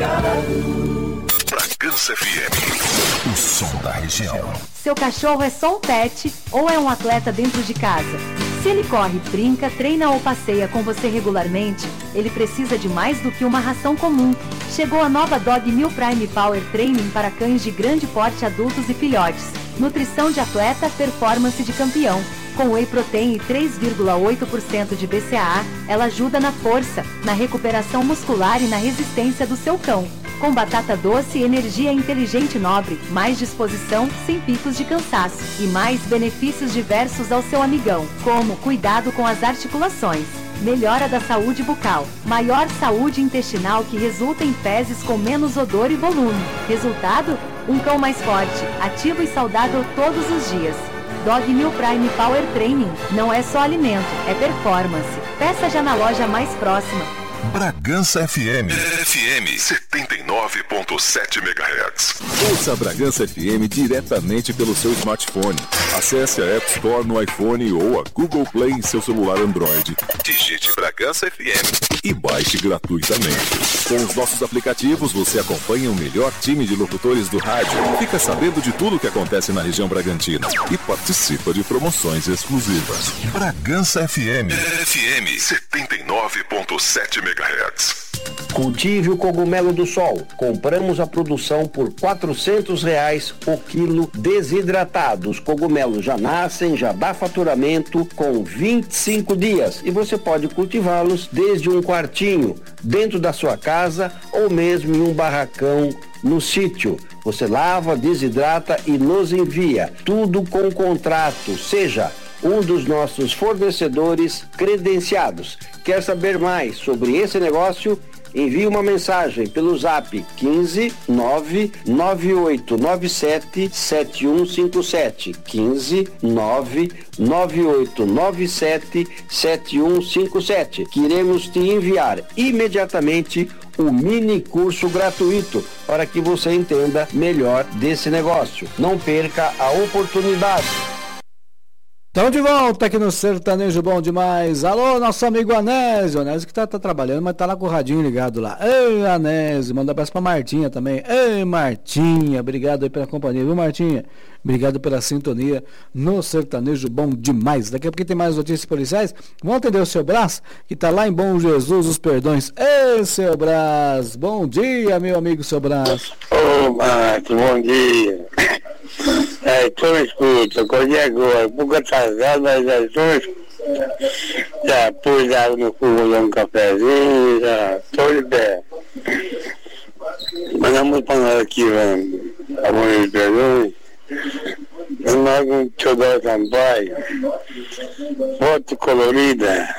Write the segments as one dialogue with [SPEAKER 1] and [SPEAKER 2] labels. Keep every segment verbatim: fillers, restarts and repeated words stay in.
[SPEAKER 1] Bragança F M, o som da região.
[SPEAKER 2] Seu cachorro é só um pet ou é um atleta dentro de casa? Se ele corre, brinca, treina ou passeia com você regularmente, ele precisa de mais do que uma ração comum. Chegou a nova Dog Meal Prime Power Training para cães de grande porte, adultos e filhotes. Nutrição de atleta, performance de campeão. Com Whey Protein e três vírgula oito por cento de B C A A, ela ajuda na força, na recuperação muscular e na resistência do seu cão. Com batata doce, energia inteligente e nobre, mais disposição, sem picos de cansaço e mais benefícios diversos ao seu amigão, como cuidado com as articulações, melhora da saúde bucal, maior saúde intestinal que resulta em fezes com menos odor e volume. Resultado? Um cão mais forte, ativo e saudável todos os dias. Dog Meal Prime Power Training não é só alimento, é performance. Peça já na loja mais próxima.
[SPEAKER 1] Bragança F M. F M setenta e nove ponto sete megahertz.
[SPEAKER 3] Ouça a Bragança F M diretamente pelo seu smartphone. Acesse a App Store no iPhone ou a Google Play em seu celular Android.
[SPEAKER 1] Digite Bragança F M
[SPEAKER 3] e baixe gratuitamente. Com os nossos aplicativos, você acompanha o melhor time de locutores do rádio, fica sabendo de tudo o que acontece na região bragantina e participa de promoções exclusivas.
[SPEAKER 1] Bragança F M. F M setenta e nove ponto sete megahertz.
[SPEAKER 4] Cultive o cogumelo do sol. Compramos a produção por quatrocentos reais o quilo desidratado. Os cogumelos já nascem, já dá faturamento com vinte e cinco dias e você pode cultivá-los desde um quartinho, dentro da sua casa ou mesmo em um barracão no sítio. Você lava, desidrata e nos envia. Tudo com contrato. Seja um dos nossos fornecedores credenciados. Quer saber mais sobre esse negócio? Envie uma mensagem pelo zap quinze nove nove oito nove sete sete um cinco sete, quinze nove nove oito nove sete sete um cinco sete, que iremos te enviar imediatamente o mini curso gratuito para que você entenda melhor desse negócio. Não perca a oportunidade.
[SPEAKER 5] Estamos de volta aqui no Sertanejo Bom Demais. Alô, nosso amigo Anésio. Anésio que tá, tá trabalhando, mas tá lá com o radinho ligado lá. Ei, Anésio, manda um abraço pra Martinha também. Ei, Martinha, obrigado aí pela companhia, viu, Martinha? Obrigado pela sintonia no Sertanejo Bom Demais. Daqui a pouco tem mais notícias policiais. Vamos atender o seu Brás, que tá lá em Bom Jesus, os Perdões. Ei, seu Brás, bom dia, meu amigo seu Brás.
[SPEAKER 6] Ô, Márcio, bom dia. É, tô me escuta, acordei agora, um pouco atrasado, mas já estou. Já pus água no fogo, um cafezinho, já tô de pé. Mandamos pra nós aqui, vamos, a Bom de Perdões. Nós com o Teodoro Sampaio, foto colorida.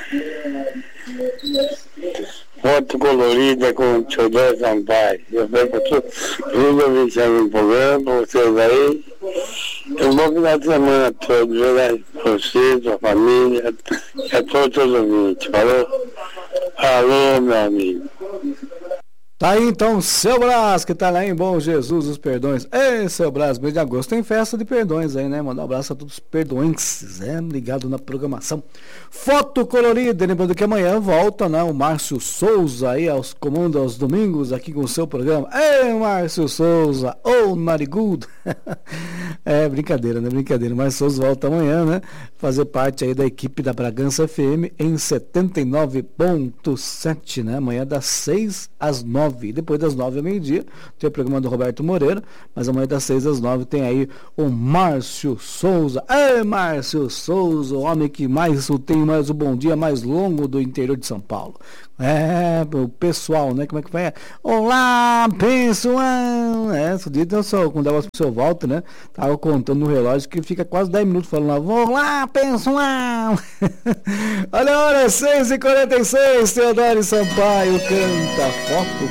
[SPEAKER 6] Foto colorida com o Teodoro Sampaio. Eu venho para tudo ouvintes no programa, para vocês aí. Um bom final de semana todo, verdade? Para vocês, para a família, e a todos os ouvintes. Falou? Alô, meu amigo.
[SPEAKER 5] Tá aí então, seu Brás, que tá lá em Bom Jesus, os Perdões. Ei, seu Brás, mês de agosto tem festa de perdões aí, né? Mandar um abraço a todos os perdoenses, é, ligado na programação. Foto colorida, lembrando que amanhã volta, né? O Márcio Souza aí aos comandos aos domingos aqui com o seu programa. Ei, Márcio Souza, ô oh, Narigudo. É brincadeira, né? Brincadeira. O Márcio Souza volta amanhã, né? Fazer parte aí da equipe da Bragança F M em setenta e nove ponto sete, né? Amanhã das seis às nove. E depois das nove ao meio-dia tem o programa do Roberto Moreira, mas amanhã das seis às nove tem aí o Márcio Souza. Ei, Márcio Souza, o homem que mais tem mais o bom dia mais longo do interior de São Paulo. É, o pessoal, né? Como é que vai? Olá, pessoal! É, esse dia eu só, quando dava pro seu Walter, né? Tava contando no relógio que fica quase dez minutos falando lá. Olá, pessoal! Olha a hora, seis e quarenta e seis, Teodoro Sampaio canta Foto